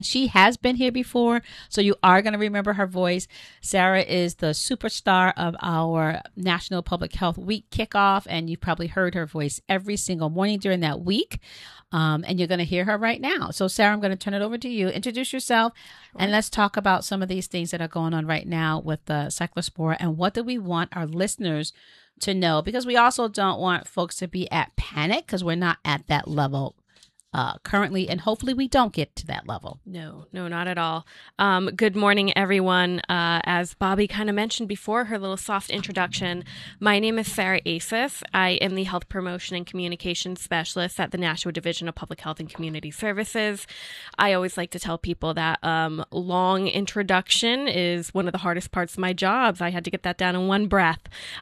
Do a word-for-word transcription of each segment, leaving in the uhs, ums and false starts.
She has been here before, so you are going to remember her voice. Sarah is the superstar of our National Public Health Week kickoff, and you've probably heard her voice every single morning during that week, um, and you're going to hear her right now. So, Sarah, I'm going to turn it over to you. Introduce yourself, sure. And let's talk about some of these things that are going on right now with the Cyclospora, and what do we want our listeners to know, because we also don't want folks to be at panic, because we're not at that level Uh, currently, and hopefully we don't get to that level. No, no, not at all. Um, good morning, everyone. Uh, as Bobby kind of mentioned before, her little soft introduction, my name is Sarah Asis. I am the Health Promotion and Communications Specialist at the Nashua Division of Public Health and Community Services. I always like to tell people that um, long introduction is one of the hardest parts of my jobs. I had to get that down in one breath.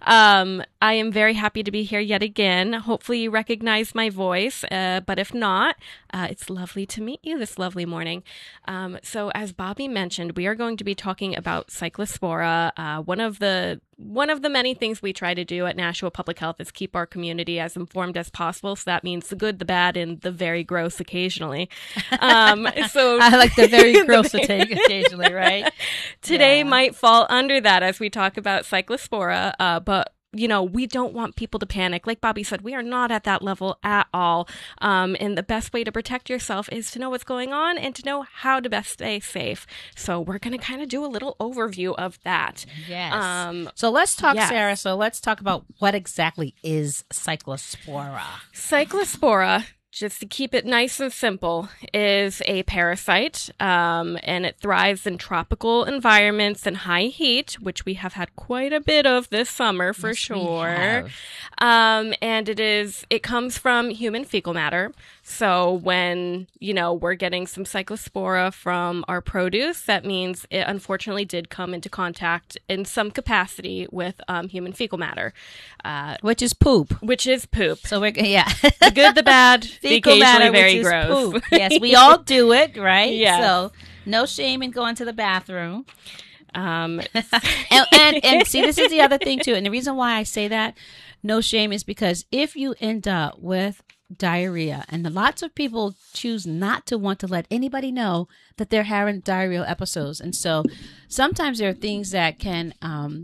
Um, I am very happy to be here yet again. Hopefully you recognize my voice, uh, but if not, Uh, it's lovely to meet you this lovely morning. Um, so as Bobby mentioned, we are going to be talking about Cyclospora. Uh, one of the one of the many things we try to do at Nashua Public Health is keep our community as informed as possible. So that means the good, the bad, and the very gross occasionally. Um, so I like the very gross occasionally, right? Today yeah. might fall under that as we talk about Cyclospora, uh, but you know, we don't want people to panic. Like Bobby said, we are not at that level at all. Um, and the best way to protect yourself is to know what's going on and to know how to best stay safe. So we're going to kind of do a little overview of that. Yes. Um, so let's talk, yes. Sarah. So let's talk about what exactly is Cyclospora. Cyclospora, just to keep it nice and simple, is a parasite, um, and it thrives in tropical environments and high heat, which we have had quite a bit of this summer for yes, sure. Um, and it is it comes from human fecal matter. So when, you know, we're getting some Cyclospora from our produce, that means it unfortunately did come into contact in some capacity with um, human fecal matter. Uh, which is poop. Which is poop. So we're, yeah. The good, the bad, the occasionally matter, very gross. Poop. Yes, we all do it, right? Yeah. So no shame in going to the bathroom. Um, and, and, and see, this is the other thing too. And the reason why I say that, no shame, is because if you end up with diarrhea, and lots of people choose not to want to let anybody know that they're having diarrheal episodes. And so sometimes there are things that can um,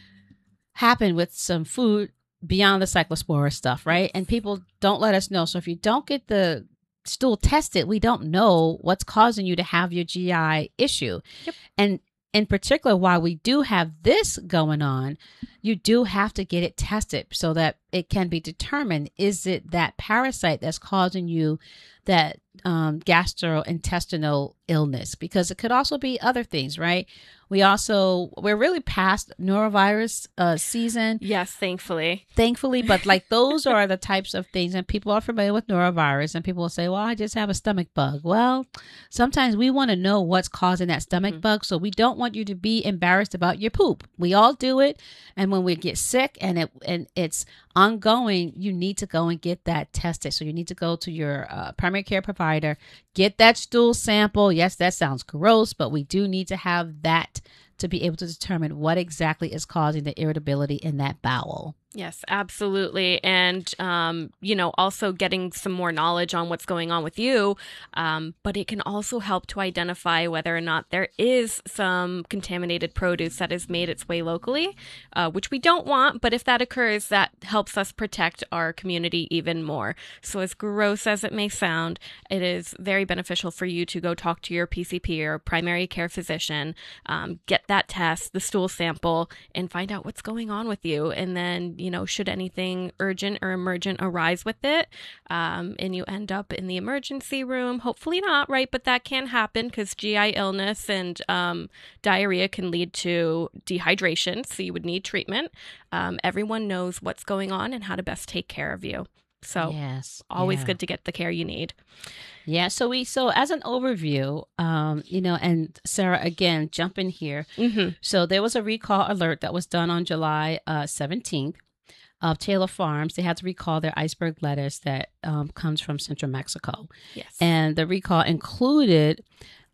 happen with some food beyond the Cyclospora stuff, right? And people don't let us know. So if you don't get the stool tested, we don't know what's causing you to have your G I issue. Yep. And in particular, while we do have this going on, you do have to get it tested so that it can be determined, is it that parasite that's causing you that um, gastrointestinal illness? Because it could also be other things, right? We also, we're really past norovirus uh, season. Yes, thankfully. Thankfully, but like those are the types of things, and people are familiar with norovirus, and people will say, well, I just have a stomach bug. Well, sometimes we want to know what's causing that stomach mm-hmm. bug, so we don't want you to be embarrassed about your poop. We all do it, and when we get sick and it and it's ongoing, you need to go and get that tested. So you need to go to your uh, primary care provider, get that stool sample. Yes, that sounds gross, but we do need to have that to be able to determine what exactly is causing the irritability in that bowel. Yes, absolutely. And, um, you know, also getting some more knowledge on what's going on with you. Um, but it can also help to identify whether or not there is some contaminated produce that has made its way locally, uh, which we don't want. But if that occurs, that helps us protect our community even more. So as gross as it may sound, it is very beneficial for you to go talk to your P C P or primary care physician, um, get that test, the stool sample, and find out what's going on with you. And then, you know, should anything urgent or emergent arise with it, um, and you end up in the emergency room, hopefully not, right? But that can happen because G I illness and um, diarrhea can lead to dehydration. So you would need treatment. Um, everyone knows what's going on and how to best take care of you. So yes, always yeah. good to get the care you need. Yeah. So we, so as an overview, um, you know, and Sarah, again, jump in here. Mm-hmm. So there was a recall alert that was done on July uh, seventeenth of Taylor Farms. They had to recall their iceberg lettuce that um, comes from central Mexico. Yes. And the recall included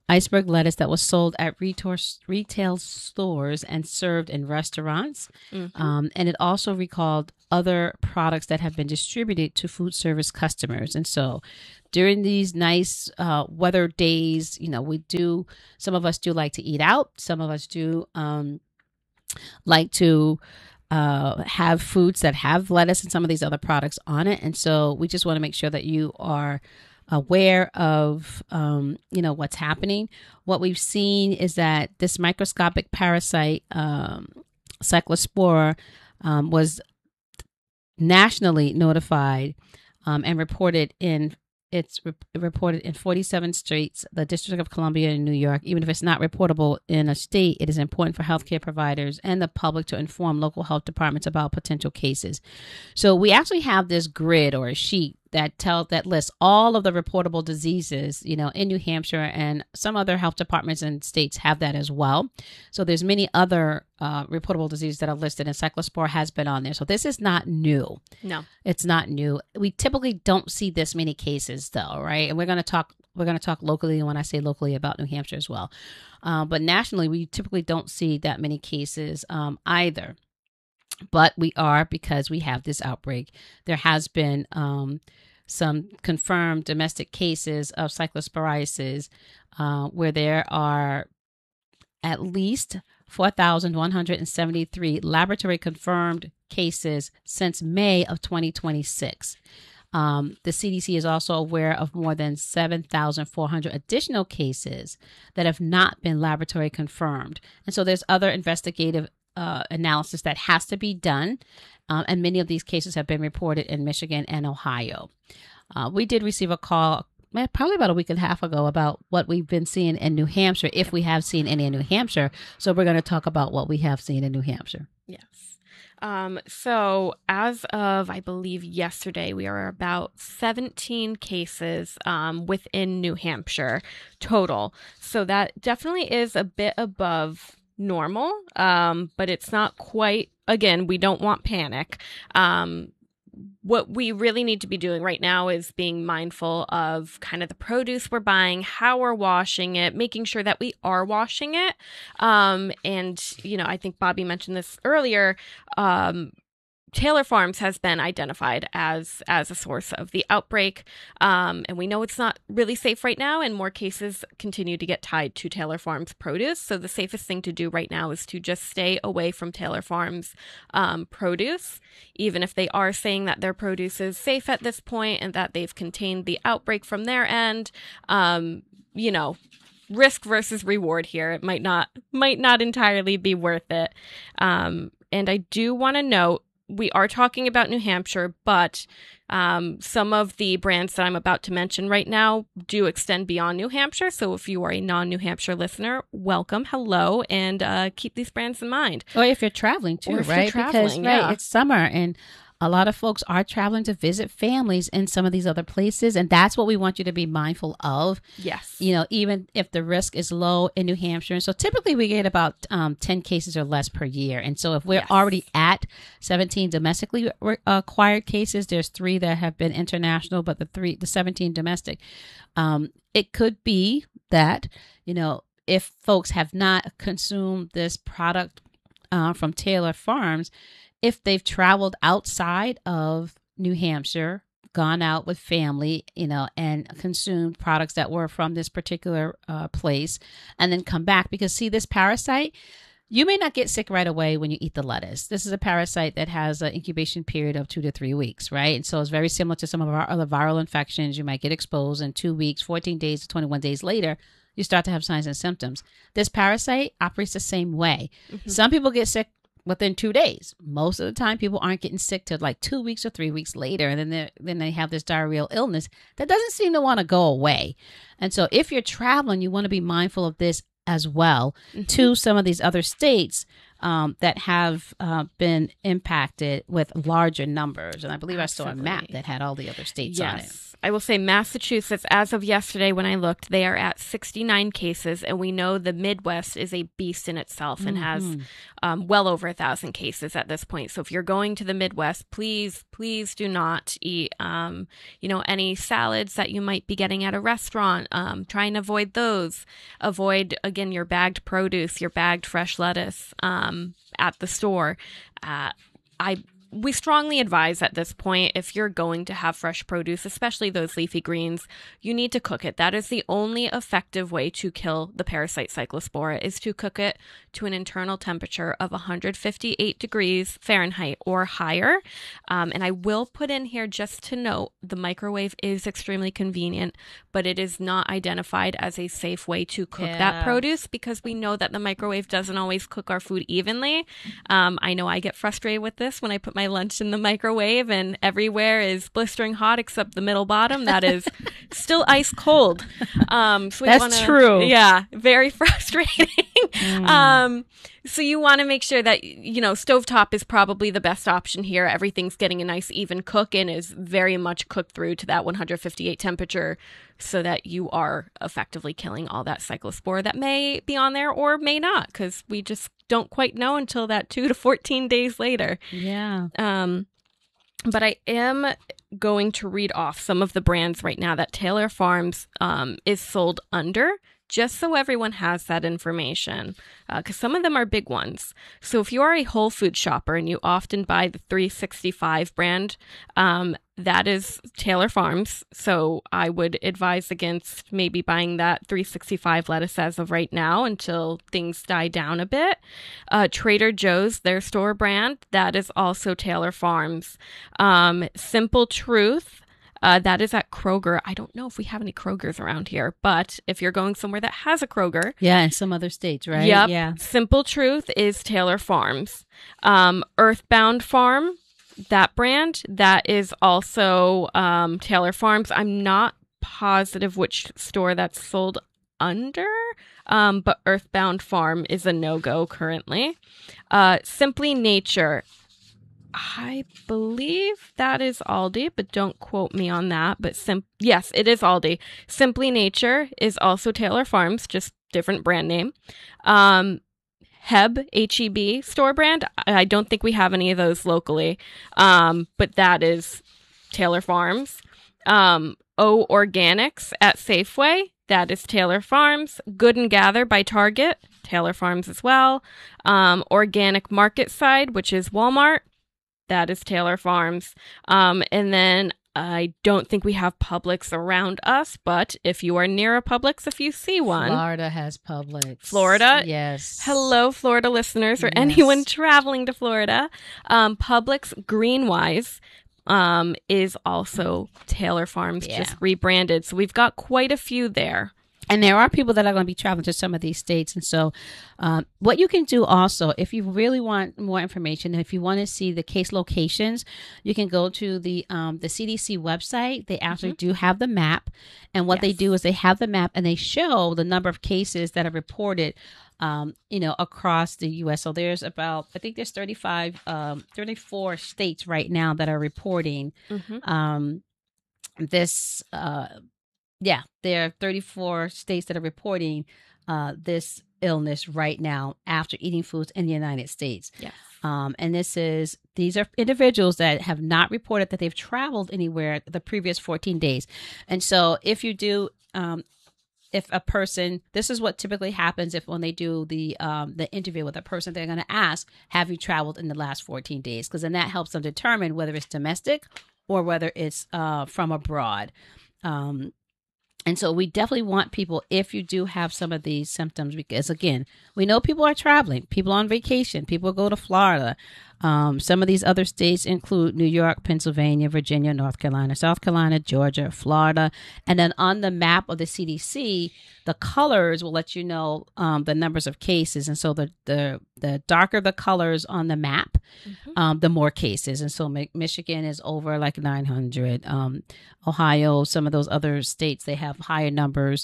iceberg lettuce that was sold at retail retail stores and served in restaurants. Mm-hmm. Um, and it also recalled other products that have been distributed to food service customers. And so during these nice uh, weather days, you know, we do, some of us do like to eat out. Some of us do um, like to uh, have foods that have lettuce and some of these other products on it. And so we just want to make sure that you are aware of, um, you know, what's happening. What we've seen is that this microscopic parasite, um, Cyclospora, um, was nationally notified um, and reported in It's re- reported in forty-seven states, the District of Columbia in New York. Even if it's not reportable in a state, it is important for healthcare providers and the public to inform local health departments about potential cases. So we actually have this grid or a sheet that tells that lists all of the reportable diseases, you know, in New Hampshire, and some other health departments and states have that as well. So there's many other uh, reportable diseases that are listed, and Cyclospora has been on there. So this is not new. No, it's not new. We typically don't see this many cases, though, right? And we're going to talk. We're going to talk locally, and when I say locally, about New Hampshire as well. Uh, but nationally, we typically don't see that many cases um, either. But we are, because we have this outbreak. There has been um, some confirmed domestic cases of cyclosporiasis uh, where there are at least four thousand one hundred seventy-three laboratory confirmed cases since May of twenty twenty-six. Um, the C D C is also aware of more than seven thousand four hundred additional cases that have not been laboratory confirmed. And so there's other investigative Uh, analysis that has to be done. Um, and many of these cases have been reported in Michigan and Ohio. Uh, we did receive a call eh, probably about a week and a half ago about what we've been seeing in New Hampshire, if we have seen any in New Hampshire. So we're going to talk about what we have seen in New Hampshire. Yes. Um, so as of, I believe, yesterday, we are about seventeen cases um, within New Hampshire total. So that definitely is a bit above normal, um, but it's not quite, again, we don't want panic. Um, what we really need to be doing right now is being mindful of kind of the produce we're buying, how we're washing it, making sure that we are washing it. Um, and, you know, I think Bobby mentioned this earlier, um, Taylor Farms has been identified as as a source of the outbreak, um, and we know it's not really safe right now, and more cases continue to get tied to Taylor Farms produce. So the safest thing to do right now is to just stay away from Taylor Farms um, produce, even if they are saying that their produce is safe at this point and that they've contained the outbreak from their end. Um, you know, risk versus reward here. It might not might not entirely be worth it. Um, and I do want to note, we are talking about New Hampshire, but um, some of the brands that I'm about to mention right now do extend beyond New Hampshire. So if you are a non-New Hampshire listener, welcome, hello, and uh, keep these brands in mind. Or if you're traveling too, or if right? You're traveling, because yeah. right, it's summer, and a lot of folks are traveling to visit families in some of these other places, and that's what we want you to be mindful of. Yes. You know, even if the risk is low in New Hampshire. And so typically we get about um, ten cases or less per year. And so if we're Yes. already at seventeen domestically acquired cases, there's three that have been international, but the three, the seventeen domestic, um, it could be that, you know, if folks have not consumed this product uh, from Taylor Farms, if they've traveled outside of New Hampshire, gone out with family, you know, and consumed products that were from this particular uh, place, and then come back, because see, this parasite, you may not get sick right away when you eat the lettuce. This is a parasite that has an incubation period of two to three weeks, right? And so it's very similar to some of our other viral infections. You might get exposed in two weeks, fourteen days, twenty-one days later, you start to have signs and symptoms. This parasite operates the same way. Mm-hmm. Some people get sick within two days. Most of the time, people aren't getting sick till like two weeks or three weeks later. And then they then they have this diarrheal illness that doesn't seem to want to go away. And so if you're traveling, you want to be mindful of this as well, mm-hmm. to some of these other states um, that have uh, been impacted with larger numbers. And I believe Absolutely. I saw a map that had all the other states yes. on it. I will say Massachusetts, as of yesterday when I looked, they are at sixty-nine cases, and we know the Midwest is a beast in itself and mm-hmm. has um, well over a thousand cases at this point. So if you're going to the Midwest, please, please do not eat, um, you know, any salads that you might be getting at a restaurant. Um, try and avoid those. Avoid, again, your bagged produce, your bagged fresh lettuce um, at the store. Uh, I We strongly advise at this point, if you're going to have fresh produce, especially those leafy greens, you need to cook it. That is the only effective way to kill the parasite Cyclospora, is to cook it to an internal temperature of one hundred fifty-eight degrees Fahrenheit or higher. Um, and I will put in here just to note, the microwave is extremely convenient, but it is not identified as a safe way to cook yeah. that produce, because we know that the microwave doesn't always cook our food evenly. Um, I know I get frustrated with this when I put my lunch in the microwave and everywhere is blistering hot except the middle bottom that is still ice cold. Um, so we That's wanna, true. Yeah, very frustrating. Mm. Um, so you want to make sure that, you know, stovetop is probably the best option here. Everything's getting a nice even cook and is very much cooked through to that one hundred fifty-eight temperature, so that you are effectively killing all that cyclospora that may be on there or may not, because we just don't quite know until that two to fourteen days later. Yeah. Um, but I am going to read off some of the brands right now that Taylor Farms um, is sold under, just so everyone has that information, because uh, some of them are big ones. So if you are a Whole Foods shopper and you often buy the three sixty-five brand, um, that is Taylor Farms. So I would advise against maybe buying that three sixty-five lettuce as of right now until things die down a bit. Uh, Trader Joe's, their store brand, that is also Taylor Farms. Um, Simple Truth, Uh, that is at Kroger. I don't know if we have any Krogers around here, but if you're going somewhere that has a Kroger. Yeah, in some other states, right? Yep. Yeah. Simple Truth is Taylor Farms. Um, Earthbound Farm, that brand, that is also um, Taylor Farms. I'm not positive which store that's sold under, um, but Earthbound Farm is a no-go currently. Uh, Simply Nature, I believe that is Aldi, but don't quote me on that. But sim- yes, it is Aldi. Simply Nature is also Taylor Farms, just different brand name. Um, Heb, H E B store brand. I don't think we have any of those locally, um, but that is Taylor Farms. Um, O Organics at Safeway, that is Taylor Farms. Good and Gather by Target, Taylor Farms as well. Um, Organic Market Side, which is Walmart, that is Taylor Farms. Um, and then I don't think we have Publix around us, but if you are near a Publix, if you see one. Florida has Publix. Florida? Yes. Hello, Florida listeners, or Yes. anyone traveling to Florida. Um, Publix Greenwise um, is also Taylor Farms, Yeah. just rebranded. So we've got quite a few there. And there are people that are going to be traveling to some of these states. And so um, what you can do also, if you really want more information, and if you want to see the case locations, you can go to the um, the C D C website. They actually mm-hmm. do have the map. And what yes. they do is they have the map and they show the number of cases that are reported, um, you know, across the U S. So there's about, I think there's thirty-five, um, thirty-four states right now that are reporting mm-hmm. um, this uh Yeah, there are thirty-four states that are reporting uh, this illness right now after eating foods in the United States. Yes. Um, and this is, these are individuals that have not reported that they've traveled anywhere the previous fourteen days. And so if you do, um, if a person, this is what typically happens if when they do the um, the interview with a person, they're going to ask, have you traveled in the last fourteen days? Because then that helps them determine whether it's domestic or whether it's uh, from abroad. Um And so we definitely want people, if you do have some of these symptoms, because again, we know people are traveling, people on vacation, people go to Florida. Um, some of these other states include New York, Pennsylvania, Virginia, North Carolina, South Carolina, Georgia, Florida. And then on the map of the C D C, the colors will let you know um, the numbers of cases. And so the the, the darker the colors on the map, mm-hmm. um, the more cases. And so Mi- Michigan is over like nine hundred. Um, Ohio, some of those other states, they have higher numbers.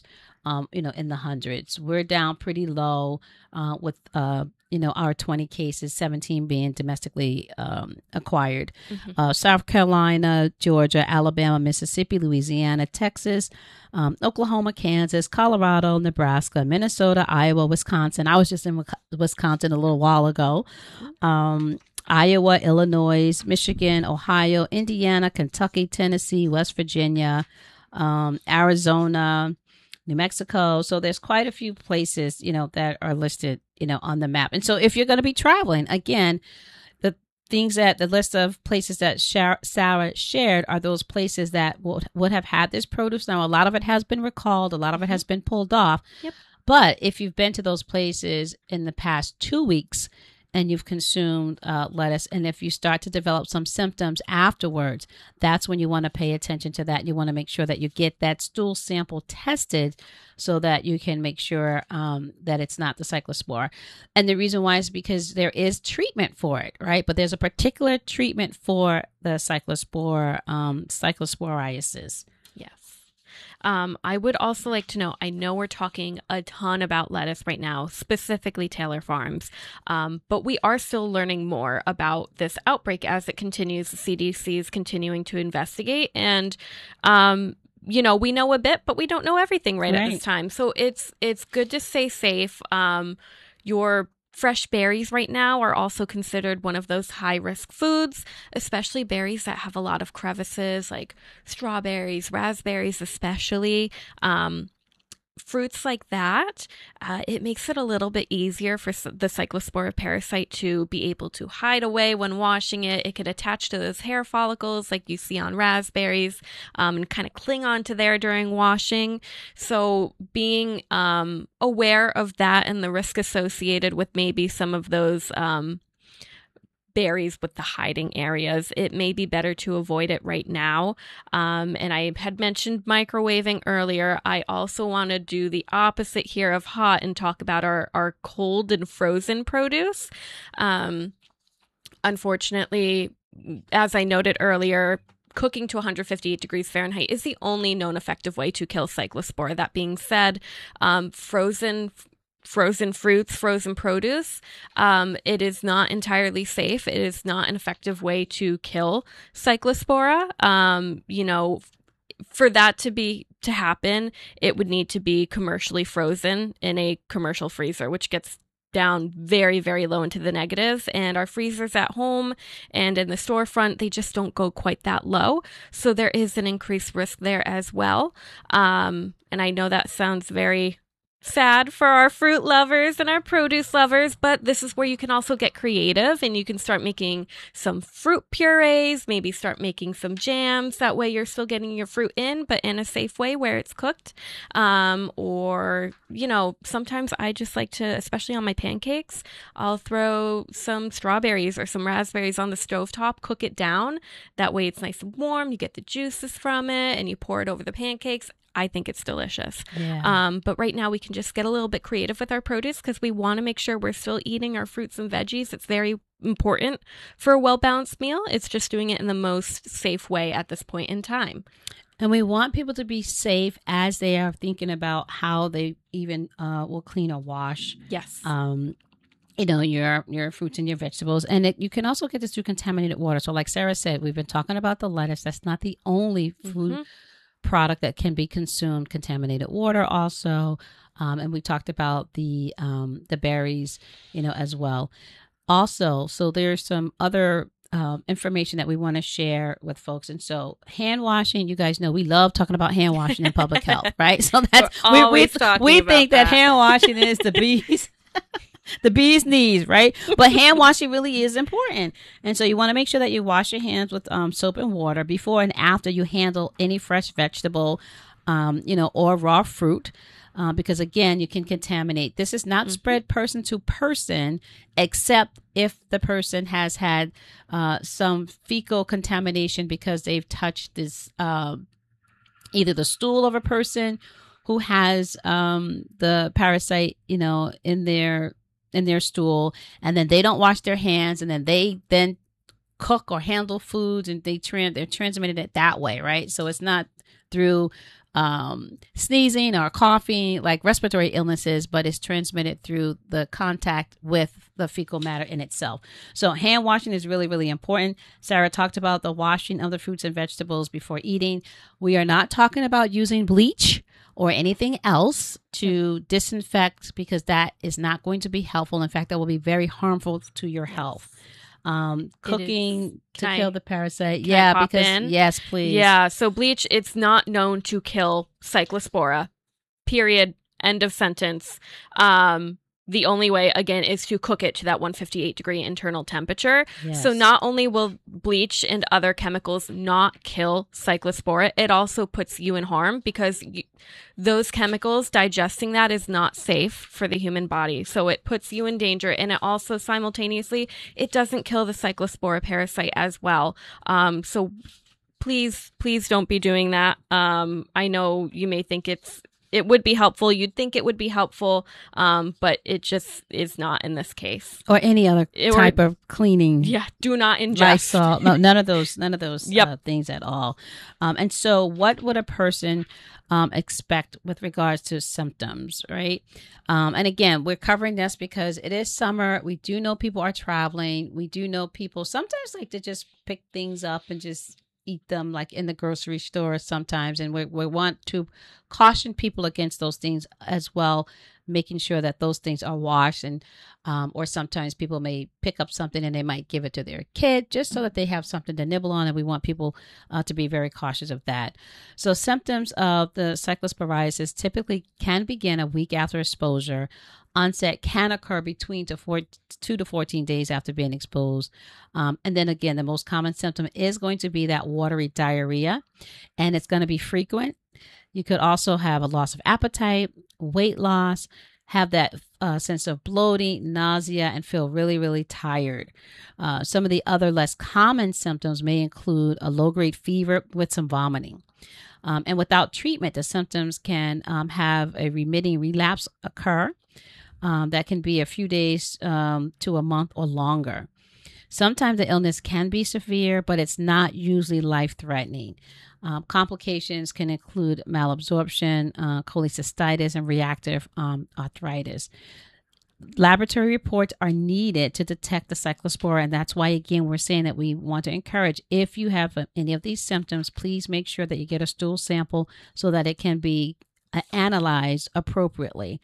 um, you know, in the hundreds. We're down pretty low uh, with, uh, you know, our twenty cases, seventeen being domestically um, acquired. Mm-hmm. Uh, South Carolina, Georgia, Alabama, Mississippi, Louisiana, Texas, um, Oklahoma, Kansas, Colorado, Nebraska, Minnesota, Iowa, Wisconsin. I was just in Wisconsin a little while ago. Um, Iowa, Illinois, Michigan, Ohio, Indiana, Kentucky, Tennessee, West Virginia, um, Arizona, New Mexico. So there's quite a few places, you know, that are listed, you know, on the map. And so if you're going to be traveling, again, the things that the list of places that Sarah shared are those places that would, would have had this produce. Now, a lot of it has been recalled. A lot of it has been pulled off. Yep. But if you've been to those places in the past two weeks, and you've consumed uh, lettuce, and if you start to develop some symptoms afterwards, that's when you want to pay attention to that. You want to make sure that you get that stool sample tested so that you can make sure um, that it's not the cyclospora. And the reason why is because there is treatment for it, right? But there's a particular treatment for the cyclospora, um, cyclosporiasis. Yes. Um, I would also like to know, I know we're talking a ton about lettuce right now, specifically Taylor Farms, um, but we are still learning more about this outbreak as it continues. The C D C is continuing to investigate, and um, you know, we know a bit, but we don't know everything right, right. at this time. So it's it's good to stay safe. Um, your fresh berries right now are also considered one of those high-risk foods, especially berries that have a lot of crevices, like strawberries, raspberries especially. Um, fruits like that, uh, it makes it a little bit easier for the cyclospora parasite to be able to hide away when washing it. It could attach to those hair follicles like you see on raspberries um, and kind of cling onto there during washing. So being um, aware of that and the risk associated with maybe some of those um, berries with the hiding areas, it may be better to avoid it right now. Um, and I had mentioned microwaving earlier. I also want to do the opposite here of hot and talk about our, our cold and frozen produce. Um, unfortunately, as I noted earlier, cooking to one hundred fifty-eight degrees Fahrenheit is the only known effective way to kill cyclospora. That being said, um, frozen frozen fruits, frozen produce, um, it is not entirely safe. It is not an effective way to kill cyclospora. Um, you know, for that to be to happen, it would need to be commercially frozen in a commercial freezer, which gets down very, very low into the negatives. And our freezers at home and in the storefront, they just don't go quite that low. So there is an increased risk there as well. Um, and I know that sounds very sad for our fruit lovers and our produce lovers, but this is where you can also get creative and you can start making some fruit purees, maybe start making some jams. That way you're still getting your fruit in, but in a safe way where it's cooked. Um, or, you know, sometimes I just like to, especially on my pancakes, I'll throw some strawberries or some raspberries on the stovetop, cook it down. That way it's nice and warm. You get the juices from it and you pour it over the pancakes. I think it's delicious. Yeah. Um, but right now we can just get a little bit creative with our produce because we want to make sure we're still eating our fruits and veggies. It's very important for a well-balanced meal. It's just doing it in the most safe way at this point in time. And we want people to be safe as they are thinking about how they even uh, will clean or wash. Yes. Um, you know, your your fruits and your vegetables. And it, you can also get this through contaminated water. So like Sarah said, we've been talking about the lettuce. That's not the only food mm-hmm. product that can be consumed. Contaminated water also, um, and we talked about the um, the berries, you know, as well. Also, so there's some other um, information that we want to share with folks, and so hand washing. You guys know we love talking about hand washing in public health, right? So that's We're we always we, talking we about think that. that hand washing is the bees. The bee's knees, right? But hand washing really is important. And so you want to make sure that you wash your hands with um, soap and water before and after you handle any fresh vegetable, um, you know, or raw fruit. Uh, because again, you can contaminate. This is not mm-hmm. spread person to person, except if the person has had uh, some fecal contamination because they've touched this, uh, either the stool of a person who has um, the parasite, you know, in their in their stool, and then they don't wash their hands, and then they then cook or handle foods, and they trans they're transmitted it that way, right? So it's not through um, sneezing or coughing, like respiratory illnesses, but it's transmitted through the contact with the fecal matter in itself. So hand washing is really, really important. Sarah talked about the washing of the fruits and vegetables before eating. We are not talking about using bleach or anything else to disinfect, because that is not going to be helpful. In fact, that will be very harmful to your health. Um, cooking to Can kill I- the parasite. can I Yeah, pop because in? yes, please. Yeah, so bleach, it's not known to kill cyclospora. Period. End of sentence. Um, the only way, again, is to cook it to that one hundred fifty-eight degree internal temperature. Yes. So not only will bleach and other chemicals not kill cyclospora, it also puts you in harm, because you, those chemicals, digesting that is not safe for the human body. So it puts you in danger, and it also simultaneously, it doesn't kill the cyclospora parasite as well. Um, so please, please don't be doing that. Um, I know you may think it's It would be helpful. You'd think it would be helpful, um, but it just is not in this case. Or any other Or- type of cleaning. Yeah, do not ingest. Lysol. No, none of those, none of those Yep. uh, things at all. Um, and so what would a person um, expect with regards to symptoms, right? Um, and again, we're covering this because it is summer. We do know people are traveling. We do know people sometimes like to just pick things up and just eat them, like in the grocery store sometimes. And we, we want to caution people against those things as well, making sure that those things are washed. And um, or sometimes people may pick up something and they might give it to their kid just so that they have something to nibble on. And we want people uh, to be very cautious of that. So symptoms of the cyclosporiasis typically can begin a week after exposure. Onset can occur between to four, two to fourteen days after being exposed. Um, and then again, the most common symptom is going to be that watery diarrhea, and it's going to be frequent. You could also have a loss of appetite, weight loss, have that uh, sense of bloating, nausea, and feel really, really tired. Uh, some of the other less common symptoms may include a low-grade fever with some vomiting. Um, and without treatment, the symptoms can um, have a remitting relapse occur. Um, that can be a few days um, to a month or longer. Sometimes the illness can be severe, but it's not usually life-threatening. Um, complications can include malabsorption, uh, cholecystitis, and reactive um, arthritis. Laboratory reports are needed to detect the cyclospora, and that's why, again, we're saying that we want to encourage, if you have uh, any of these symptoms, please make sure that you get a stool sample so that it can be uh, analyzed appropriately.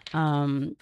Um,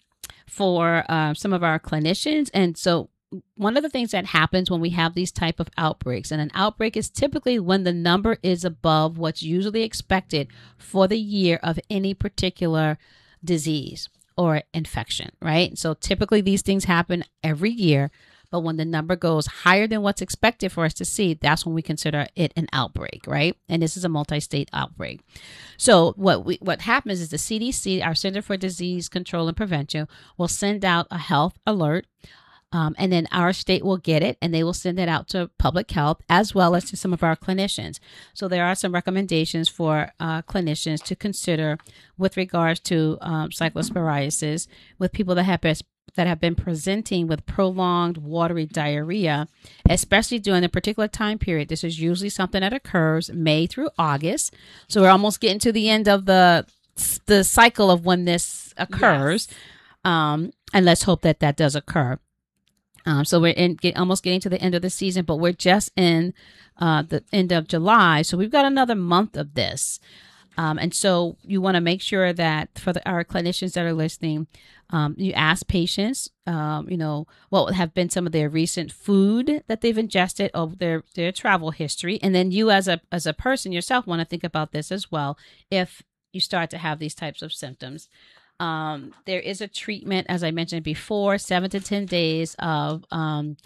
for uh, some of our clinicians. And so one of the things that happens when we have these type of outbreaks, and an outbreak is typically when the number is above what's usually expected for the year of any particular disease or infection, right? So typically these things happen every year, but when the number goes higher than what's expected for us to see, that's when we consider it an outbreak, right? And this is a multi-state outbreak. So what we what happens is the C D C, our Center for Disease Control and Prevention, will send out a health alert, um, and then our state will get it, and they will send it out to public health as well as to some of our clinicians. So there are some recommendations for uh, clinicians to consider with regards to um, cyclosporiasis with people that have been that have been presenting with prolonged watery diarrhea, especially during a particular time period. This is usually something that occurs May through August. So we're almost getting to the end of the the cycle of when this occurs. Yes. Um, and let's hope that that does occur. Um, so we're in, get, almost getting to the end of the season, but we're just in uh, the end of July. So we've got another month of this. Um, and so you want to make sure that for the, our clinicians that are listening, um, you ask patients, um, you know, what have been some of their recent food that they've ingested, or their, their travel history. And then you as a as a person yourself want to think about this as well if you start to have these types of symptoms. Um, there is a treatment, as I mentioned before, seven to ten days of um,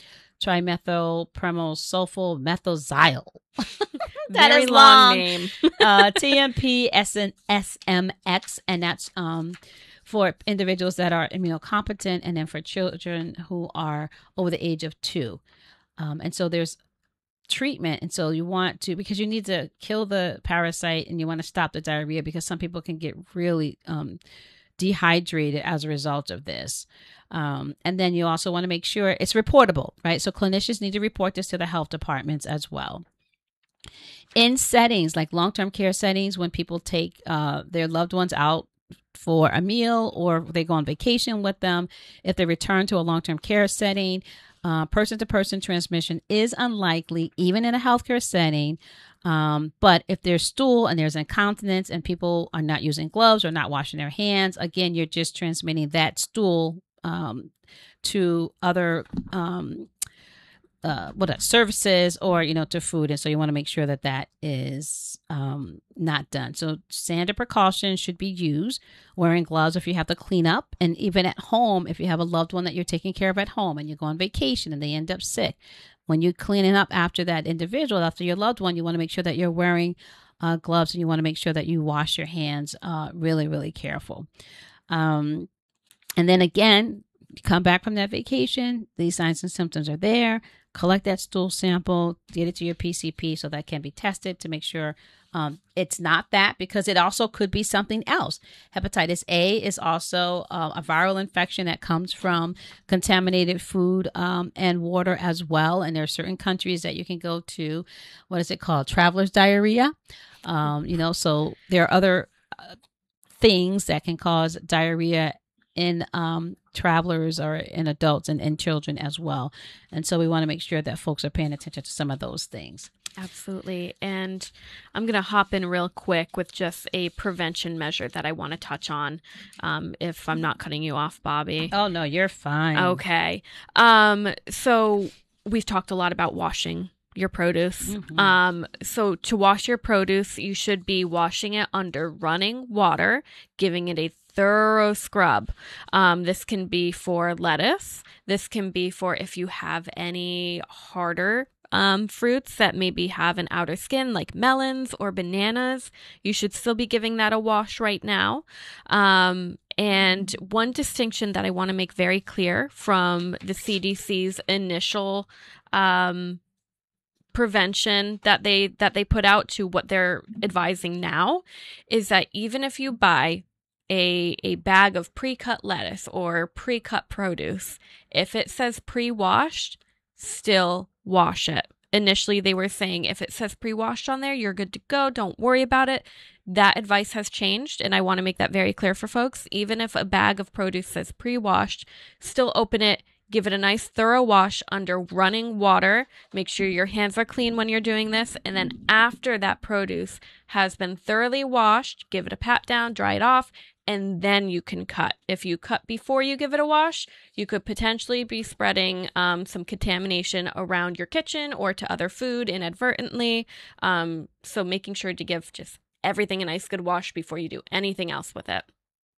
trimethylprimosulfonyl methoxyl. That Very is long long. name. uh, T M P S M X, and that's um, for individuals that are immunocompetent, and then for children who are over the age of two. Um, and so there's treatment, and so you want to, because you need to kill the parasite and you want to stop the diarrhea, because some people can get really um, dehydrated as a result of this. Um, and then you also want to make sure it's reportable, right? So clinicians need to report this to the health departments as well. in settings like long-term care settings, when people take uh, their loved ones out for a meal or they go on vacation with them, if they return to a long-term care setting, uh, person-to-person transmission is unlikely, even in a healthcare setting. Um, but if there's stool and there's incontinence and people are not using gloves or not washing their hands, again, you're just transmitting that stool um, to other um, uh, what are services or, you know, to food. And so you want to make sure that that is um, not done. So standard precautions should be used, wearing gloves if you have to clean up. And even at home, if you have a loved one that you're taking care of at home and you go on vacation and they end up sick, when you're cleaning up after that individual, after your loved one, you want to make sure that you're wearing uh, gloves and you want to make sure that you wash your hands uh, really, really careful. Um, and then again, you come back from that vacation, these signs and symptoms are there. Collect that stool sample, get it to your P C P so that can be tested to make sure um, it's not that, because it also could be something else. Hepatitis A is also uh, a viral infection that comes from contaminated food um, and water as well. And there are certain countries that you can go to, what is it called? Traveler's diarrhea. Um, you know, so there are other uh, things that can cause diarrhea in um, travelers or in adults and in children as well. And so we want to make sure that folks are paying attention to some of those things. Absolutely. And I'm going to hop in real quick with just a prevention measure that I want to touch on, um, if I'm not cutting you off, Bobby. Oh, no, you're fine. Okay. Um, so we've talked a lot about washing your produce. Mm-hmm. Um, so to wash your produce, you should be washing it under running water, giving it a thorough scrub. Um, this can be for lettuce. This can be for if you have any harder um, fruits that maybe have an outer skin, like melons or bananas. You should still be giving that a wash right now. Um, and one distinction that I want to make very clear from the C D C's initial um, prevention that they that they put out to what they're advising now is that even if you buy a a bag of pre-cut lettuce or pre-cut produce, if it says pre-washed, still wash it. Initially, they were saying if it says pre-washed on there, you're good to go. Don't worry about it. That advice has changed, and I want to make that very clear for folks. Even if a bag of produce says pre-washed, still open it. Give it a nice thorough wash under running water. Make sure your hands are clean when you're doing this. And then after that produce has been thoroughly washed, give it a pat down, dry it off, and then you can cut. If you cut before you give it a wash, you could potentially be spreading um, some contamination around your kitchen or to other food inadvertently. Um, so making sure to give just everything a nice good wash before you do anything else with it.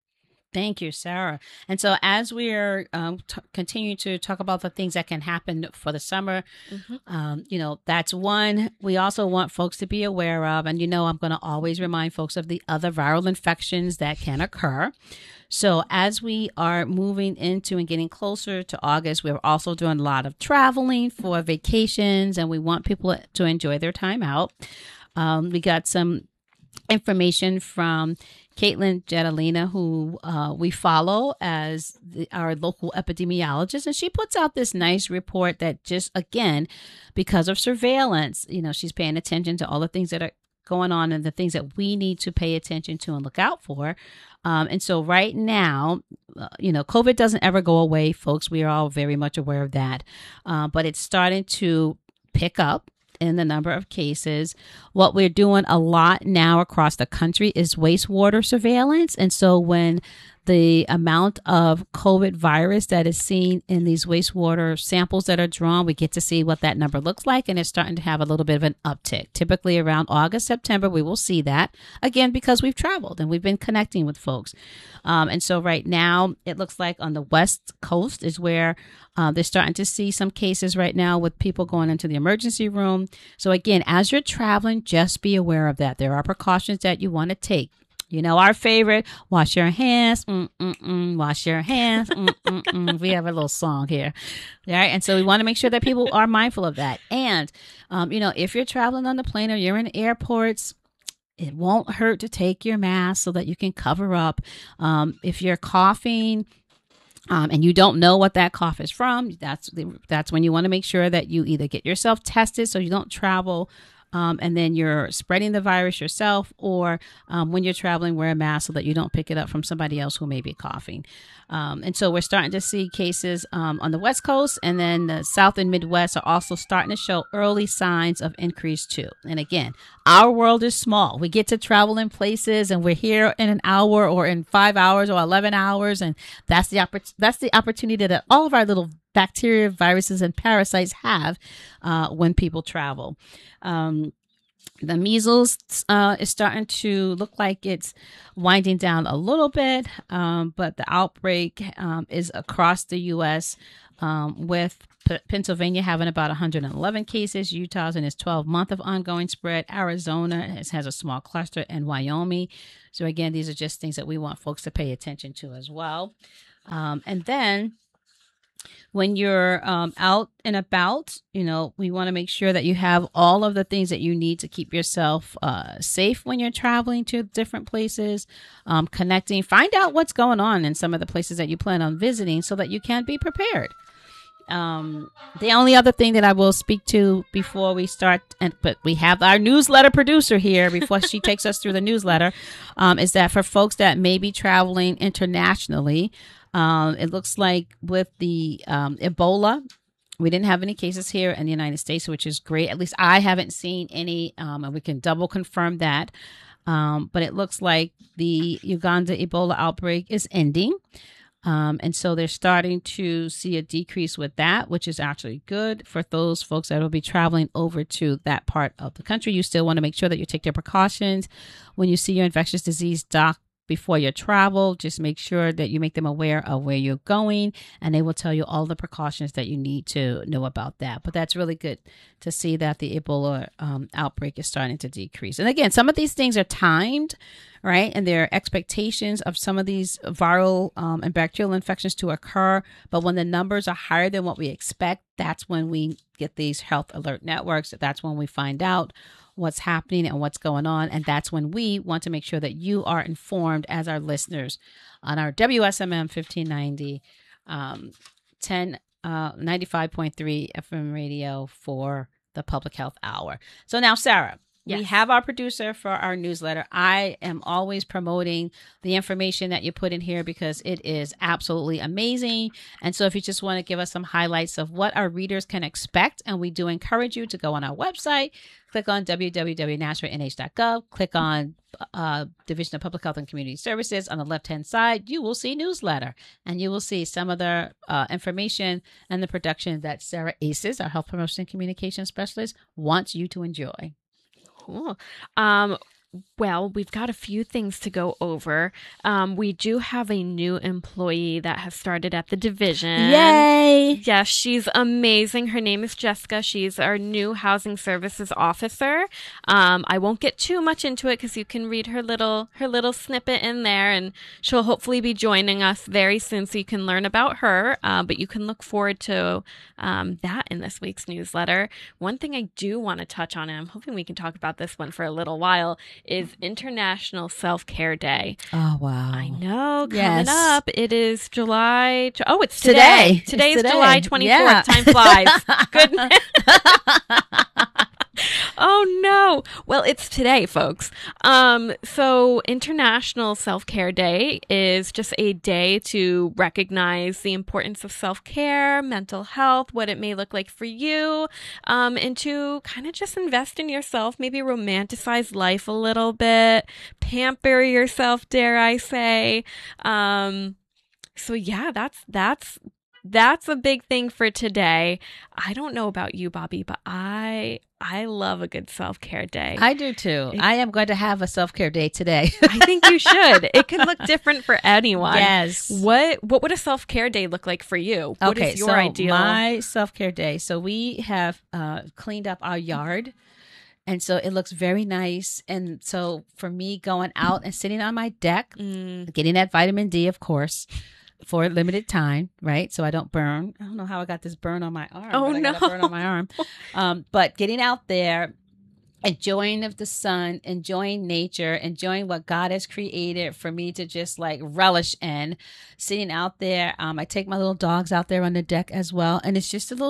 Thank you, Sarah. And so as we're um, t- continuing to talk about the things that can happen for the summer, mm-hmm. um, you know, that's one we also want folks to be aware of. And, you know, I'm going to always remind folks of the other viral infections that can occur. So as we are moving into and getting closer to August, we're also doing a lot of traveling for vacations, and we want people to enjoy their time out. Um, we got some information from Caitlin Jetalina, who uh, we follow as the, our local epidemiologist, and she puts out this nice report that just, again, because of surveillance, you know, she's paying attention to all the things that are going on and the things that we need to pay attention to and look out for. Um, and so right now, uh, you know, COVID doesn't ever go away, folks. We are all very much aware of that, uh, but it's starting to pick up in the number of cases. What we're doing a lot now across the country is wastewater surveillance. And so when the amount of COVID virus that is seen in these wastewater samples that are drawn, we get to see what that number looks like, and it's starting to have a little bit of an uptick. Typically around August, September, we will see that, again, because we've traveled and we've been connecting with folks. Um, and so right now, it looks like on the West Coast is where uh, they're starting to see some cases right now with people going into the emergency room. So again, as you're traveling, just be aware of that. There are precautions that you want to take. You know, our favorite, wash your hands, mm, mm, mm, wash your hands. Mm, mm, mm. We have a little song here. All right. And so we want to make sure that people are mindful of that. And, um, you know, if you're traveling on the plane or you're in airports, it won't hurt to take your mask so that you can cover up. Um, if you're coughing, Um, and you don't know what that cough is from, that's the, that's when you want to make sure that you either get yourself tested so you don't travel um, and then you're spreading the virus yourself, or um, when you're traveling, wear a mask so that you don't pick it up from somebody else who may be coughing. Um, and so we're starting to see cases um, on the West Coast, and then the South and Midwest are also starting to show early signs of increase too. And again, our world is small. We get to travel in places, and we're here in an hour or in five hours or eleven hours, and that's the oppor- that's the opportunity that all of our little bacteria, viruses, and parasites have uh, when people travel. Um, The measles uh, is starting to look like it's winding down a little bit, um, but the outbreak um, is across the U S, um, with P- Pennsylvania having about one hundred eleven cases, Utah's in its twelve month of ongoing spread, Arizona has, has a small cluster, and Wyoming. So again, these are just things that we want folks to pay attention to as well. Um, and then when you're um, out and about, you know, we want to make sure that you have all of the things that you need to keep yourself uh, safe when you're traveling to different places, um, connecting, find out what's going on in some of the places that you plan on visiting so that you can be prepared. Um, the only other thing that I will speak to before we start, and but we have our newsletter producer here before she takes us through the newsletter, um, is that for folks that may be traveling internationally, um, it looks like with the um, Ebola, we didn't have any cases here in the United States, which is great. At least I haven't seen any, um, and we can double confirm that. Um, but it looks like the Uganda Ebola outbreak is ending. Um, and so they're starting to see a decrease with that, which is actually good for those folks that will be traveling over to that part of the country. You still want to make sure that you take your precautions. When you see your infectious disease doc before your travel, just make sure that you make them aware of where you're going, and they will tell you all the precautions that you need to know about that. But that's really good to see that the Ebola um, outbreak is starting to decrease. And again, some of these things are timed, right? And there are expectations of some of these viral um, and bacterial infections to occur. But when the numbers are higher than what we expect, that's when we get these health alert networks. That's when we find out what's happening and what's going on. And that's when we want to make sure that you are informed as our listeners on our W S M M fifteen ninety, um, ten, uh, ninety-five point three F M radio for the Public Health Hour. So now, Sarah, yes, we have our producer for our newsletter. I am always promoting the information that you put in here because it is absolutely amazing. And so if you just want to give us some highlights of what our readers can expect, and we do encourage you to go on our website, click on w w w dot nashua n h dot gov, click on uh, Division of Public Health and Community Services. On the left-hand side, you will see newsletter, and you will see some of the uh, information and the production that Sarah Aces, our Health Promotion and Communication Specialist, wants you to enjoy. Cool. Um, well, we've got a few things to go over. Um, we do have a new employee that has started at the division. Yay! Yes, she's amazing. Her name is Jessica. She's our new housing services officer. Um, I won't get too much into it because you can read her little her little snippet in there, and she'll hopefully be joining us very soon, so you can learn about her. Uh, but you can look forward to um, that in this week's newsletter. One thing I do want to touch on, and I'm hoping we can talk about this one for a little while, is International Self-Care Day. Oh, wow. I know. Coming Yes. up, it is July. Oh, it's today. Today. Today It's is today. July twenty-fourth. Yeah. Time flies. Goodness. Oh, no. Well, it's today, folks. Um, so International Self-Care Day is just a day to recognize the importance of self-care, mental health, what it may look like for you, um, and to kind of just invest in yourself, maybe romanticize life a little bit, pamper yourself, dare I say. Um, so yeah, that's, that's, That's a big thing for today. I don't know about you, Bobby, but I I love a good self-care day. I do too. It- I am going to have a self-care day today. I think you should. It can look different for anyone. Yes. What what would a self-care day look like for you? What Okay, is your so ideal? my self-care day. So we have uh, cleaned up our yard. And so it looks very nice. And so for me, going out and sitting on my deck, Mm, getting that vitamin D, of course, for a limited time, right? So I don't burn. I don't know how I got this burn on my arm. Oh, but I got a no. burn on my arm. Um, but getting out there, enjoying of the sun, enjoying nature, enjoying what God has created for me to just like relish in, sitting out there. Um, I take my little dogs out there on the deck as well. And it's just a little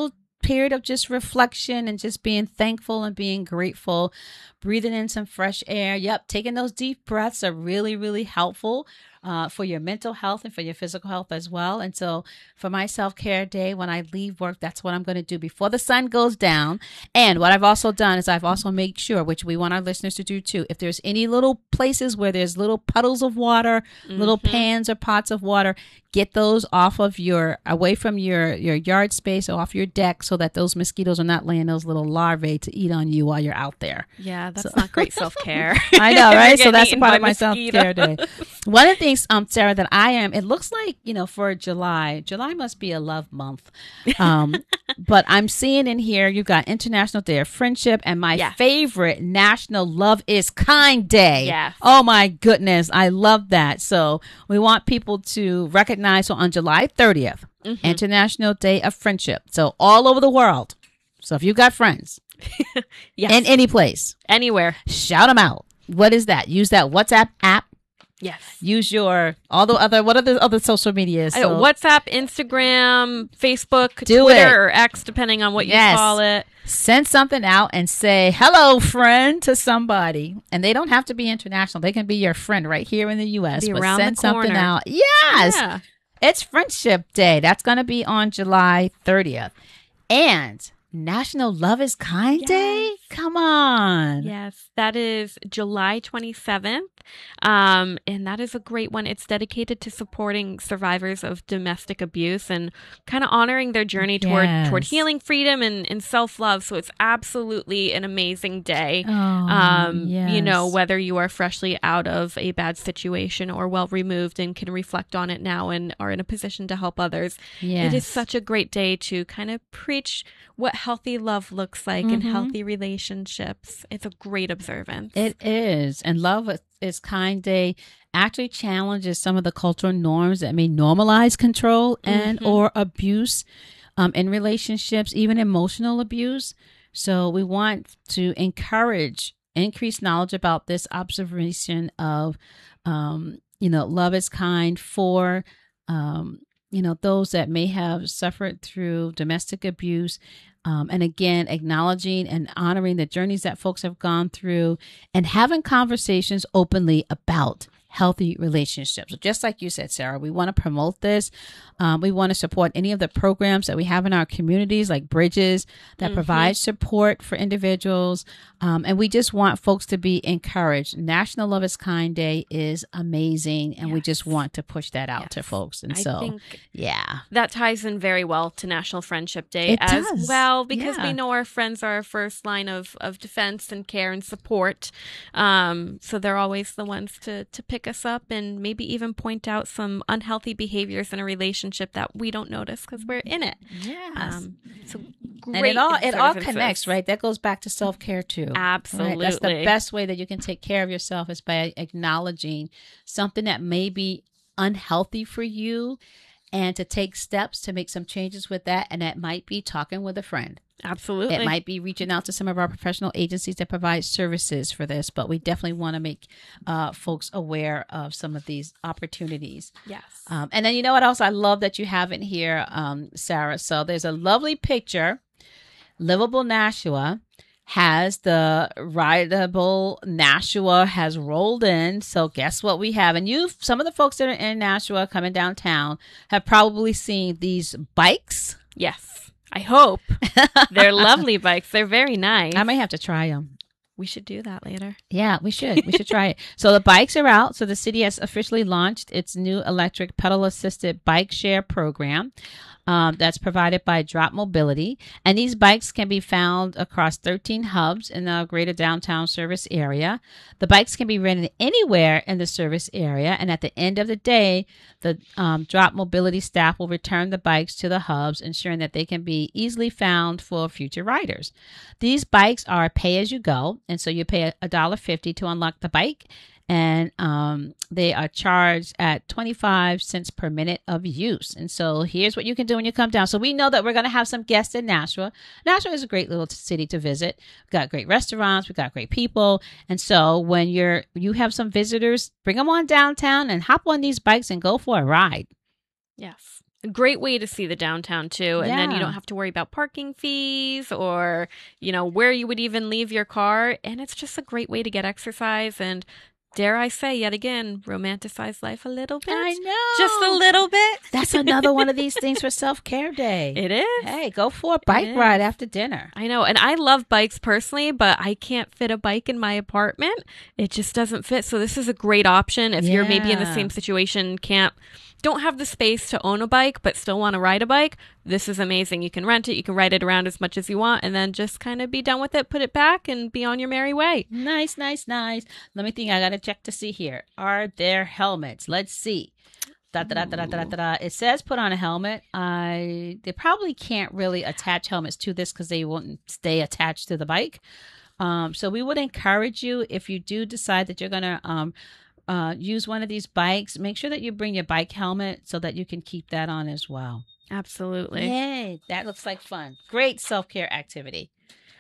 period of just reflection and just being thankful and being grateful, breathing in some fresh air. Yep, taking those deep breaths are really, really helpful uh, for your mental health and for your physical health as well. And so for my self-care day, when I leave work, that's what I'm going to do before the sun goes down. And what I've also done is I've also made sure, which we want our listeners to do too, if there's any little places where there's little puddles of water, mm-hmm. little pans or pots of water, get those off of your, away from your, your yard space or off your deck so that those mosquitoes are not laying those little larvae to eat on you while you're out there. Yeah, that's so. not great self-care. I know, right? So that's a part of my mosquito. self-care day. One of the things, um, Sarah, that I am, it looks like, you know, for July, July must be a love month. Um, but I'm seeing in here, you've got International Day of Friendship and my yeah. favorite, National Love is Kind Day. Yes. Oh my goodness. I love that. So we want people to recognize, so on July thirtieth, mm-hmm. International Day of Friendship. So all over the world. So if you've got friends yes. in any place, anywhere, shout them out. What is that? Use that WhatsApp app. Yes. Use your, all the other, what are the other social medias? So, WhatsApp, Instagram, Facebook, do Twitter, it. or X, depending on what yes. you call it. Send something out and say, hello, friend, to somebody. And they don't have to be international. They can be your friend right here in the U S. Be but around send the something corner. out. Yes. Yeah. It's Friendship Day. That's going to be on July thirtieth. And National Love is Kind yes. Day? Come on. Yes, that is July twenty-seventh. Um, and that is a great one. It's dedicated to supporting survivors of domestic abuse and kind of honoring their journey toward Yes. toward healing, freedom, and, and self-love. So it's absolutely an amazing day. Oh, um, yes. You know, whether you are freshly out of a bad situation or well removed and can reflect on it now and are in a position to help others. Yes. It is such a great day to kind of preach what healthy love looks like Mhm. and healthy relationships. It's a great observance. It is. And Love is Kind Day actually challenges some of the cultural norms that may normalize control and Mhm. or abuse um, in relationships, even emotional abuse. So we want to encourage increased knowledge about this observation of, um, you know, love is kind for, um, you know, those that may have suffered through domestic abuse. Um, and again, acknowledging and honoring the journeys that folks have gone through and having conversations openly about healthy relationships. So just like you said, Sarah, we want to promote this. Um, we want to support any of the programs that we have in our communities, like Bridges, that Mm-hmm. provide support for individuals. Um, and we just want folks to be encouraged. National Love is Kind Day is amazing. And we Yes. just want to push that out Yes. to folks. And I so, think yeah. that ties in very well to National Friendship Day It as does. well, because Yeah. we know our friends are our first line of, of defense and care and support. Um, so they're always the ones to, to pick us up and maybe even point out some unhealthy behaviors in a relationship that we don't notice because we're in it. Yes. Um, so great and it all it all observances. connects, right? That goes back to self-care too. Absolutely. Right? That's the best way that you can take care of yourself is by acknowledging something that may be unhealthy for you and to take steps to make some changes with that. And that might be talking with a friend. Absolutely. It might be reaching out to some of our professional agencies that provide services for this, but we definitely want to make uh, folks aware of some of these opportunities. Yes. Um, and then you know what else I love that you have in here, um, Sarah? So there's a lovely picture. Livable Nashua has the rideable Nashua has rolled in. So guess what we have? And you, some of the folks that are in Nashua coming downtown have probably seen these bikes. Yes. I hope. They're lovely bikes. They're very nice. I may have to try them. We should do that later. Yeah, we should. We should try it. So the bikes are out. So the city has officially launched its new electric pedal assisted bike share program. Um, that's provided by Drop Mobility. And these bikes can be found across thirteen hubs in the greater downtown service area. The bikes can be rented anywhere in the service area. And at the end of the day, the um, Drop Mobility staff will return the bikes to the hubs, ensuring that they can be easily found for future riders. These bikes are pay as you go. And so you pay one dollar fifty to unlock the bike. And um, they are charged at twenty-five cents per minute of use. And so here's what you can do when you come down. So we know that we're going to have some guests in Nashua. Nashua is a great little city to visit. We've got great restaurants. We've got great people. And so when you're you have some visitors, bring them on downtown and hop on these bikes and go for a ride. Yes. A great way to see the downtown too. And then you Yeah. don't have to worry about parking fees or, you know, where you would even leave your car. And it's just a great way to get exercise and, dare I say, yet again, romanticize life a little bit. I know. Just a little bit. That's another one of these things for self-care day. It is. Hey, go for a bike is. ride after dinner. I know. And I love bikes personally, but I can't fit a bike in my apartment. It just doesn't fit. So this is a great option if you're maybe in the Yeah. same situation, can't, don't have the space to own a bike, but still want to ride a bike. This is amazing. You can rent it. You can ride it around as much as you want and then just kind of be done with it, put it back and be on your merry way. Nice, nice, nice. Let me think. I got to check to see here. Are there helmets? Let's see. Da, da, da, da, da, da, da, da. It says put on a helmet. I They probably can't really attach helmets to this because they won't stay attached to the bike. Um, so we would encourage you, if you do decide that you're going to um, uh, use one of these bikes, make sure that you bring your bike helmet so that you can keep that on as well. Absolutely. Yay, that looks like fun. Great self-care activity.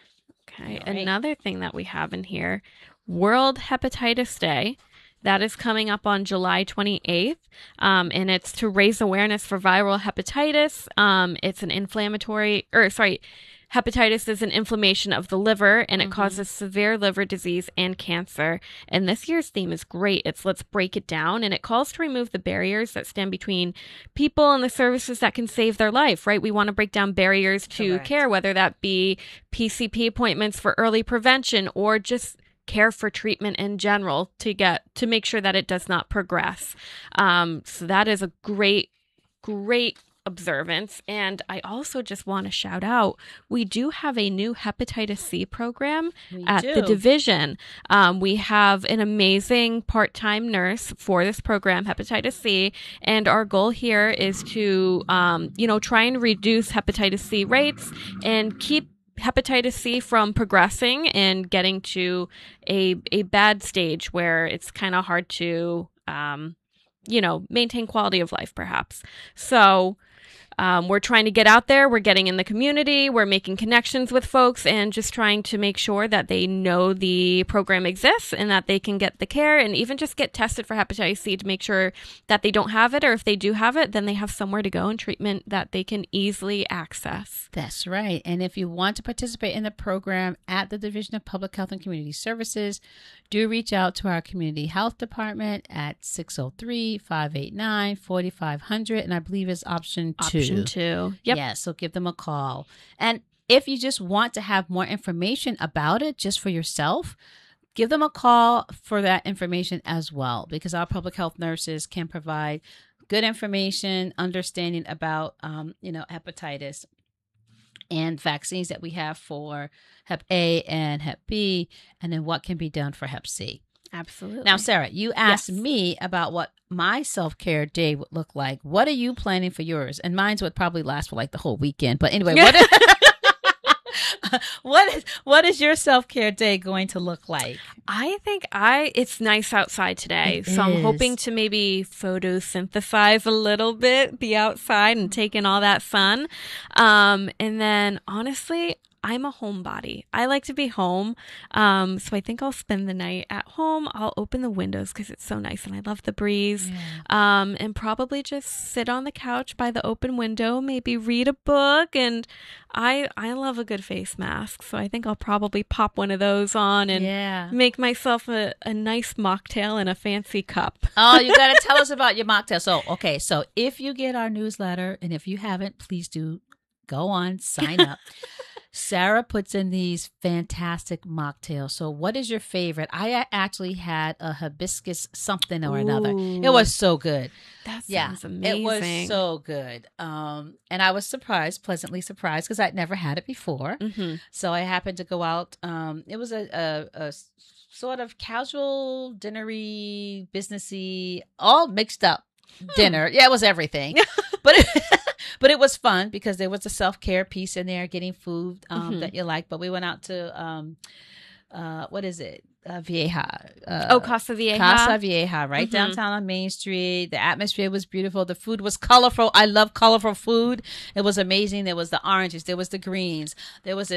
Okay. All right. Another thing that we have in here, World Hepatitis Day. That is coming up on July twenty-eighth, um, and it's to raise awareness for viral hepatitis. Um, it's an inflammatory, or sorry, hepatitis is an inflammation of the liver, and it Mhm. causes severe liver disease and cancer. And this year's theme is great. It's Let's Break It Down, and it calls to remove the barriers that stand between people and the services that can save their life, right? We want to break down barriers to Correct. care, whether that be P C P appointments for early prevention or just care for treatment in general to get to make sure that it does not progress. Um, so that is a great, great observance. And I also just want to shout out, we do have a new hepatitis C program We at do. the division. Um, we have an amazing part-time nurse for this program, hepatitis C, and our goal here is to, um, you know, try and reduce hepatitis C rates and keep hepatitis C from progressing and getting to a a bad stage where it's kind of hard to, um, you know, maintain quality of life, perhaps. So um, we're trying to get out there. We're getting in the community. We're making connections with folks and just trying to make sure that they know the program exists and that they can get the care and even just get tested for hepatitis C to make sure that they don't have it, or if they do have it, then they have somewhere to go and treatment that they can easily access. That's right. And if you want to participate in the program at the Division of Public Health and Community Services, do reach out to our Community Health Department at six oh three, five eight nine, four five zero zero. And I believe it's option two. Option two. Yep. Yeah, so give them a call. And if you just want to have more information about it just for yourself, give them a call for that information as well, because our public health nurses can provide good information, understanding about, um, you know, hepatitis and vaccines that we have for Hep A and Hep B, and then what can be done for Hep C. Absolutely. Now, Sarah, you asked Yes. me about what my self-care day would look like. What are you planning for yours? And mine's would probably last for like the whole weekend. But anyway, what is, what is what is your self-care day going to look like? I think I it's nice outside today. It so I'm is. hoping to maybe photosynthesize a little bit, be outside and take in all that sun. Um, and then honestly, I'm a homebody. I like to be home. Um, so I think I'll spend the night at home. I'll open the windows because it's so nice and I love the breeze. Um, and probably just sit on the couch by the open window, maybe read a book. And I I love a good face mask. So I think I'll probably pop one of those on and Yeah. make myself a, a nice mocktail in a fancy cup. Oh, you got to tell us about your mocktail. So, okay, so if you get our newsletter, and if you haven't, please do go on, sign up. Sarah puts in these fantastic mocktails. So what is your favorite? I actually had a hibiscus something or another. It Ooh. was so good. That Yeah, sounds amazing. it was so good. Um, and I was surprised, pleasantly surprised, because I'd never had it before. hmm So I happened to go out. Um, it was a, a, a s- sort of casual, dinnery, businessy, all mixed up dinner. Yeah, it was everything. but it, but it was fun because there was a self-care piece in there, getting food um, Mhm. that you like. But we went out to, um, uh, what is it? Uh, Vieja. Uh, Oh, Casa Vieja. Casa Vieja, right Mhm. downtown on Main Street. The atmosphere was beautiful. The food was colorful. I love colorful food. It was amazing. There was the oranges. There was the greens. There was this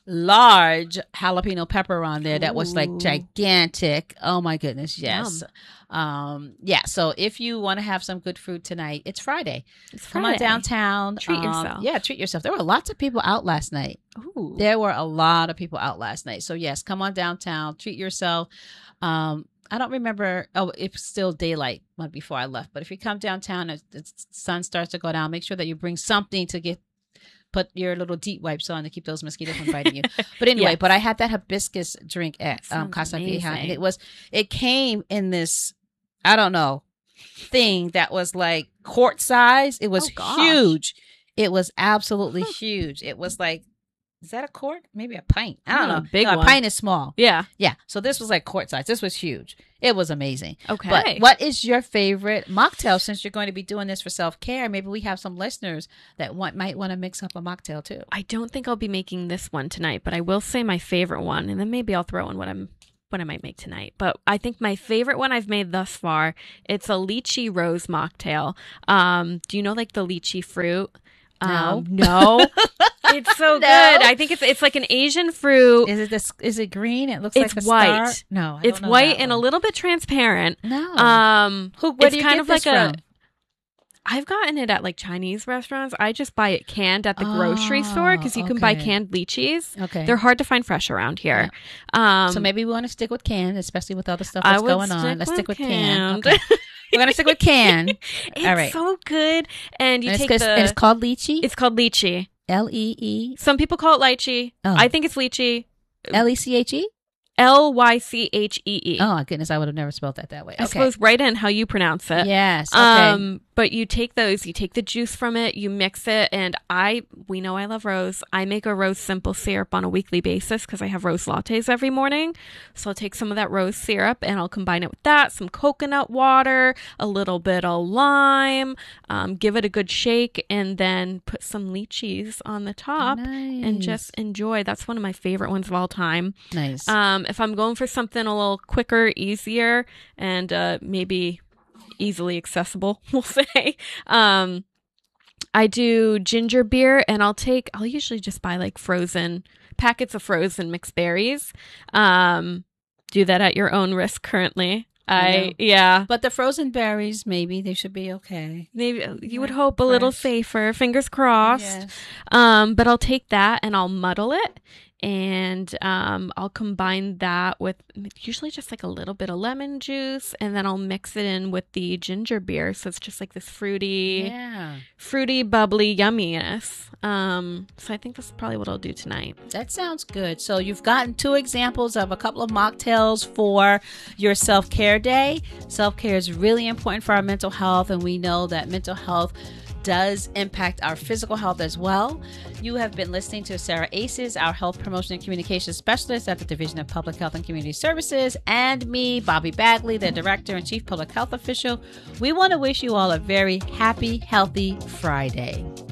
large jalapeno pepper on there that was like Ooh. gigantic. Oh my goodness, yes. Yum. Um, yeah. So if you want to have some good food tonight, it's Friday. It's Come on Friday. downtown. Treat Um, yourself. Yeah, treat yourself. There were lots of people out last night. Ooh. There were a lot of people out last night. So yes, come on downtown, treat yourself. Um, I don't remember. Oh, it's still daylight before I left. But if you come downtown and the sun starts to go down, make sure that you bring something to get put your little deep wipes on to keep those mosquitoes from biting you. But anyway, Yes. but I had that hibiscus drink at um, Sounds Casa Vieja, amazing. and it was it came in this I don't know thing that was like quart size. It was Oh, gosh. huge. It was absolutely huge. It was like. Is that a quart? Maybe a pint. I don't Oh, know. a big No, one. A pint is small. Yeah. Yeah. So this was like quart size. This was huge. It was amazing. Okay. But what is your favorite mocktail since you're going to be doing this for self-care? Maybe we have some listeners that want, might want to mix up a mocktail too. I don't think I'll be making this one tonight, but I will say my favorite one, and then maybe I'll throw in what I'm what I might make tonight. But I think my favorite one I've made thus far, it's a lychee rose mocktail. Um, do you know like the lychee fruit? No. Um, no. It's so No. good. I think it's it's like an Asian fruit. Is it this? Is it green? It looks It's like a white. star. No, I It's don't know white that and a one. little bit transparent. No. Um, Who? Where it's do you kind get of this like a. from? I've gotten it at like Chinese restaurants. I just buy it canned at the grocery store because you can buy okay. canned lychees. Okay. They're hard to find fresh around here. Um, so maybe we want to stick with canned, especially with all the stuff I that's would going on. stick Let's with stick with canned. canned. Okay. We're gonna stick with canned. it's All right. so good, and you And it's, take 'cause- the. and it's called lychee. It's called lychee. L e e Some people call it lychee. Oh. I think it's lychee. L e c h e. L Y C H E E. Oh my goodness, I would have never spelled that that way. I Okay. suppose right in how you pronounce it. Yes. Okay. Um, but you take those, you take the juice from it, you mix it, and I, we know I love rose. I make a rose simple syrup on a weekly basis because I have rose lattes every morning. So I'll take some of that rose syrup and I'll combine it with that, some coconut water, a little bit of lime, um, give it a good shake, and then put some lychees on the top and Nice. just enjoy. That's one of my favorite ones of all time. nice. Um, if I'm going for something a little quicker, easier, and uh, maybe easily accessible, we'll say, um, I do ginger beer, and I'll take, I'll usually just buy like frozen packets of frozen mixed berries. Um, do that at your own risk currently. I I, know. yeah. But the frozen berries, maybe they should be okay. Maybe you would Yeah, hope a little fresh. safer. Fingers crossed. Yes. Um, but I'll take that and I'll muddle it, and um, I'll combine that with usually just like a little bit of lemon juice, and then I'll mix it in with the ginger beer, so it's just like this fruity, Yeah. fruity, bubbly yumminess. Um, so I think that's probably what I'll do tonight. That sounds good. So you've gotten two examples of a couple of mocktails for your self-care day. Self-care is really important for our mental health, and we know that mental health does impact our physical health as well. You have been listening to Sarah Aces, our health promotion and communications specialist at the Division of Public Health and Community Services, and me, Bobby Bagley, the Director and Chief Public Health Official. We want to wish you all a very happy, healthy Friday.